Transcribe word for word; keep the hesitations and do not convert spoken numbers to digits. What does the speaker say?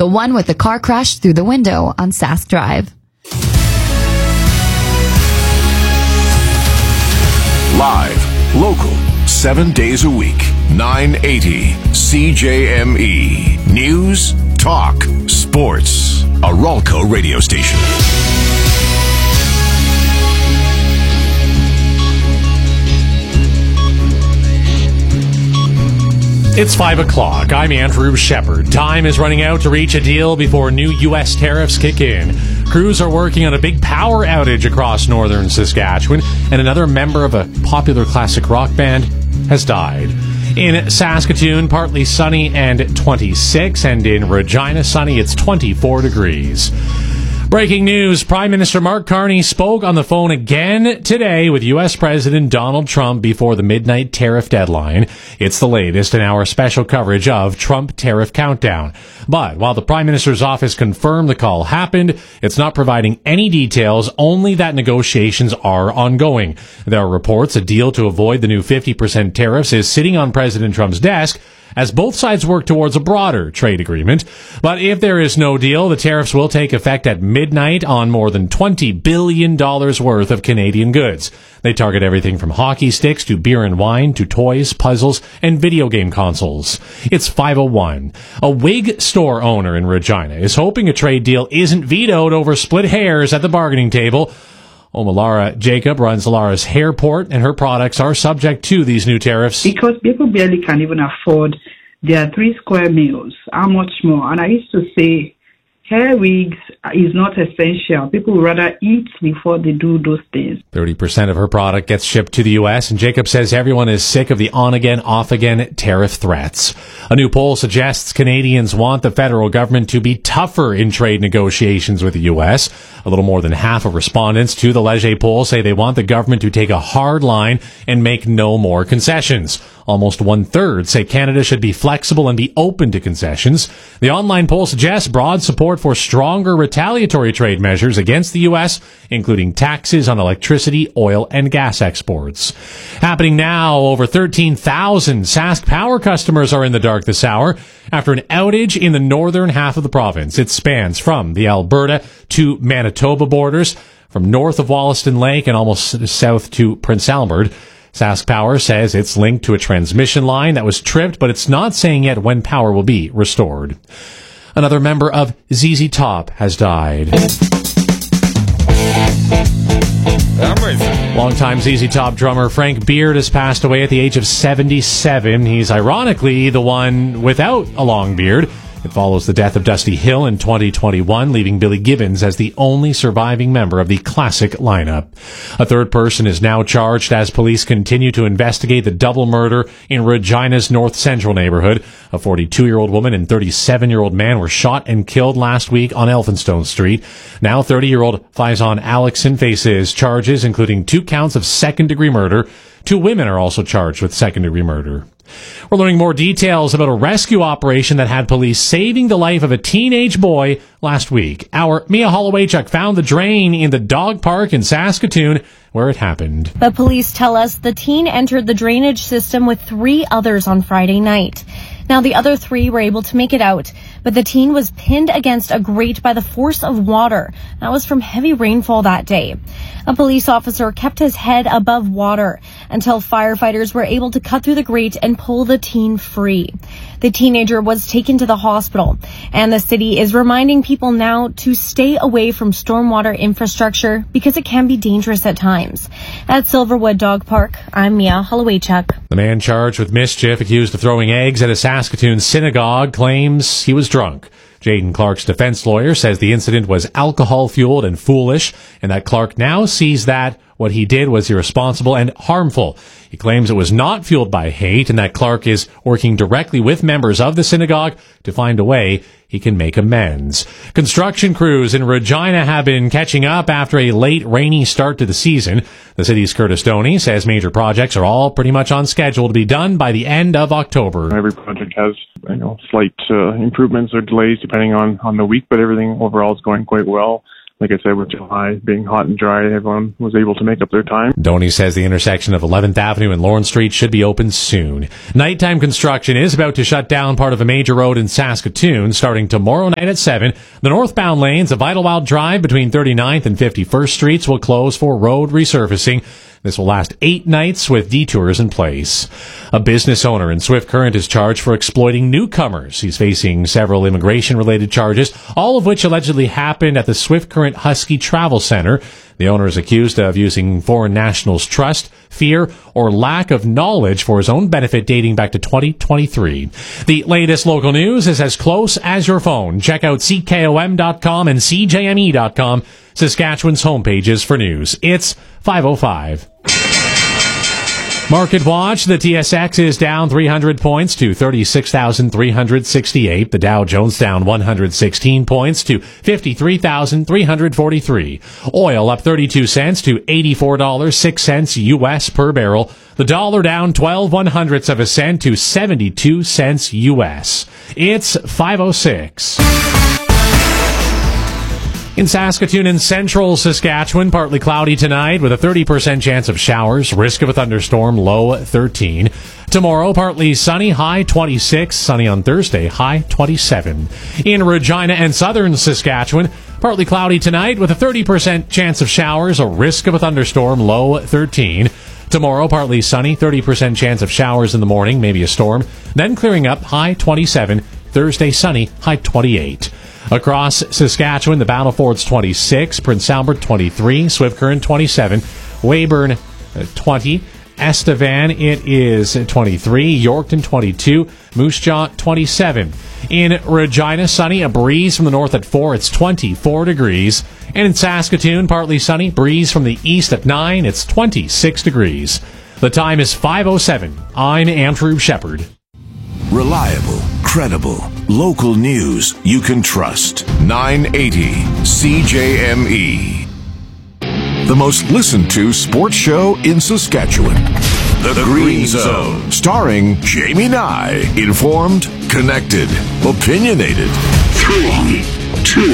the one with the car crashed through the window on Sask Drive. Live, local, seven days a week, nine eighty C J M E. News, talk, sports. A Ralco radio station. It's five o'clock. I'm Andrew Shepard. Time is running out to reach a deal before new U S tariffs kick in. Crews are working on a big power outage across northern Saskatchewan, and another member of a popular classic rock band has died. In Saskatoon, partly sunny and twenty-six, and in Regina, sunny, it's twenty-four degrees. Breaking news, Prime Minister Mark Carney spoke on the phone again today with U S President Donald Trump before the midnight tariff deadline. It's the latest in our special coverage of Trump Tariff Countdown. But while the Prime Minister's office confirmed the call happened, it's not providing any details, only that negotiations are ongoing. There are reports a deal to avoid the new fifty percent tariffs is sitting on President Trump's desk, as both sides work towards a broader trade agreement. But if there is no deal, the tariffs will take effect at midnight on more than twenty billion dollars worth of Canadian goods. They target everything from hockey sticks to beer and wine to toys, puzzles, and video game consoles. It's five oh one. A wig store owner in Regina is hoping a trade deal isn't vetoed over split hairs at the bargaining table. Omalara Jacob runs Lara's Hairport, and her products are subject to these new tariffs. Because people barely can even afford their three square meals. How much more? And I used to say, hair wigs is not essential. People rather eat before they do those things. thirty percent of her product gets shipped to the U S, and Jacob says everyone is sick of the on-again, off-again tariff threats. A new poll suggests Canadians want the federal government to be tougher in trade negotiations with the U S. A little more than half of respondents to the Leger poll say they want the government to take a hard line and make no more concessions. Almost one-third say Canada should be flexible and be open to concessions. The online poll suggests broad support for stronger retaliatory trade measures against the U S, including taxes on electricity, oil, and gas exports. Happening now, over thirteen thousand Sask Power customers are in the dark this hour after an outage in the northern half of the province. It spans from the Alberta to Manitoba borders, from north of Wollaston Lake and almost south to Prince Albert. Sask Power says it's linked to a transmission line that was tripped, but it's not saying yet when power will be restored. Another member of Z Z Top has died. Longtime Z Z Top drummer Frank Beard has passed away at the age of seventy-seven. He's ironically the one without a long beard. It follows the death of Dusty Hill in twenty twenty-one, leaving Billy Gibbons as the only surviving member of the classic lineup. A third person is now charged as police continue to investigate the double murder in Regina's North Central neighborhood. A forty-two-year-old woman and thirty-seven-year-old man were shot and killed last week on Elphinstone Street. Now thirty-year-old Faison Alexson faces charges, including two counts of second-degree murder. Two women are also charged with second-degree murder. We're learning more details about a rescue operation that had police saving the life of a teenage boy last week. Our Mia Holowaychuk found the drain in the dog park in Saskatoon where it happened. But police tell us the teen entered the drainage system with three others on Friday night. Now, the other three were able to make it out, but the teen was pinned against a grate by the force of water. That was from heavy rainfall that day. A police officer kept his head above water until firefighters were able to cut through the grate and pull the teen free. The teenager was taken to the hospital, and the city is reminding people now to stay away from stormwater infrastructure because it can be dangerous at times. At Silverwood Dog Park, I'm Mia Holowaychuk. The man charged with mischief, accused of throwing eggs at a Saskatoon synagogue, claims he was drunk. Jaden Clark's defense lawyer says the incident was alcohol-fueled and foolish, and that Clark now sees that what he did was irresponsible and harmful. He claims it was not fueled by hate, and that Clark is working directly with members of the synagogue to find a way he can make amends. Construction crews in Regina have been catching up after a late rainy start to the season. The city's Curtis Stoney says major projects are all pretty much on schedule to be done by the end of October. Every project has, you know, slight uh, improvements or delays depending on, on the week, but everything overall is going quite well. like I said, with July being hot and dry, everyone was able to make up their time. Doney says the intersection of eleventh Avenue and Lawrence Street should be open soon. Nighttime construction is about to shut down part of a major road in Saskatoon starting tomorrow night at seven. The northbound lanes of Idlewild Drive between thirty-ninth and fifty-first Streets will close for road resurfacing. This will last eight nights with detours in place. A business owner in Swift Current is charged for exploiting newcomers. He's facing several immigration-related charges, all of which allegedly happened at the Swift Current Husky Travel Center. The owner is accused of using foreign nationals' trust, fear, or lack of knowledge for his own benefit dating back to twenty twenty-three. The latest local news is as close as your phone. Check out C K O M dot com and C J M E dot com, Saskatchewan's homepages for news. It's five oh five. Market Watch, the T S X is down three hundred points to thirty-six thousand three hundred sixty-eight. The Dow Jones down one hundred sixteen points to fifty-three thousand three hundred forty-three. Oil up thirty-two cents to eighty-four dollars and six cents U S per barrel. The dollar down twelve one hundredths of a cent to seventy-two cents U S. It's five oh six. In Saskatoon and central Saskatchewan, partly cloudy tonight with a thirty percent chance of showers, risk of a thunderstorm, low thirteen. Tomorrow, partly sunny, high twenty-six. Sunny on Thursday, high twenty-seven. In Regina and southern Saskatchewan, partly cloudy tonight with a thirty percent chance of showers, a risk of a thunderstorm, low thirteen. Tomorrow, partly sunny, thirty percent chance of showers in the morning, maybe a storm. Then clearing up, high twenty-seven. Thursday, sunny, high twenty-eight. Across Saskatchewan, the Battlefords twenty-six, Prince Albert twenty-three, Swift Current twenty-seven, Weyburn uh, twenty, Estevan it is twenty-three, Yorkton twenty-two, Moose Jaw twenty-seven. In Regina, sunny, a breeze from the north at four, it's twenty-four degrees. And in Saskatoon, partly sunny, breeze from the east at nine, it's twenty-six degrees. The time is five oh seven. I'm Andrew Shepard. Reliable, credible, local news you can trust. nine eighty C J M E. The most listened to sports show in Saskatchewan. The, the Green Zone. Starring Jamie Nye. Informed, connected, opinionated. Three, two,